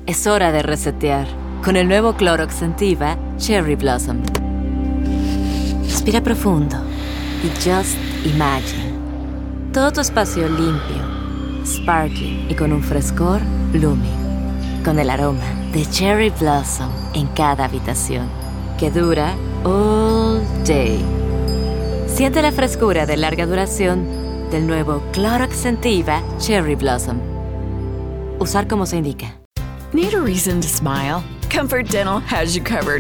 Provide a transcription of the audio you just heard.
Es hora de resetear con el nuevo Clorox Scentiva Cherry Blossom. Respira profundo y just imagine. Todo tu espacio limpio, sparkling y con un frescor blooming. Con el aroma de Cherry Blossom en cada habitación, que dura all day. Siente la frescura de larga duración del nuevo Clorox Scentiva Cherry Blossom. Usar como se indica. Need a reason to smile? Comfort Dental has you covered.